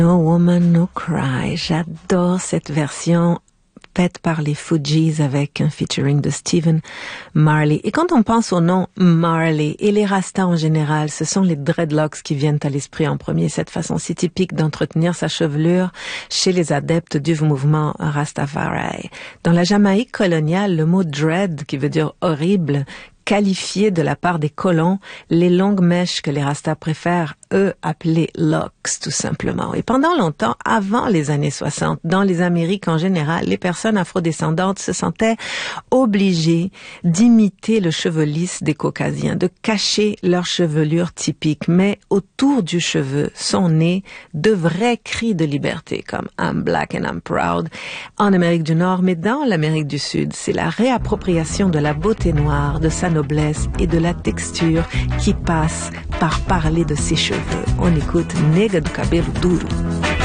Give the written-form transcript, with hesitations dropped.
No Woman No Cry. J'adore cette version faite par les Fugees avec un featuring de Stephen Marley. Et quand on pense au nom Marley et les Rastas en général, ce sont les dreadlocks qui viennent à l'esprit en premier, cette façon si typique d'entretenir sa chevelure chez les adeptes du mouvement Rastafari. Dans la Jamaïque coloniale, le mot dread, qui veut dire horrible, qualifié de la part des colons les longues mèches que les Rastas préfèrent, eux, appeler locks, tout simplement. Et pendant longtemps, avant les années 60, dans les Amériques en général, les personnes afrodescendantes se sentaient obligées d'imiter le cheveu lisse des Caucasiens, de cacher leur chevelure typique. Mais autour du cheveu sont nés de vrais cris de liberté, comme I'm black and I'm proud, en Amérique du Nord, mais dans l'Amérique du Sud, c'est la réappropriation de la beauté noire, de sa noblesse et de la texture qui passe par parler de ses cheveux. On écoute Nega do Cabelo Duro.